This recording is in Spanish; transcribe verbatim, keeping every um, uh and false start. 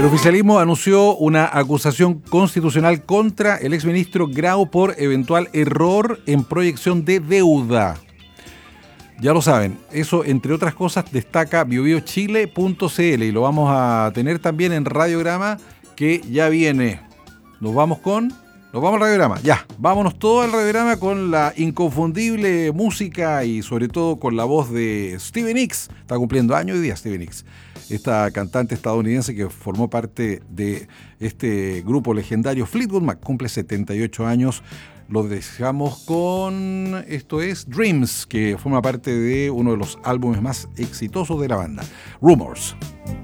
El oficialismo anunció una acusación constitucional contra el exministro Grau por eventual error en proyección de deuda. Ya lo saben, eso entre otras cosas destaca biobiochile punto c l y lo vamos a tener también en Radiograma, que ya viene. Nos vamos con... Nos vamos al Radiograma, ya, vámonos todos al Radiograma con la inconfundible música y sobre todo con la voz de Stevie Nicks. Está cumpliendo años hoy día Stevie Nicks, esta cantante estadounidense que formó parte de este grupo legendario Fleetwood Mac, cumple setenta y ocho años. Lo dejamos con, esto es Dreams, que forma parte de uno de los álbumes más exitosos de la banda, Rumors.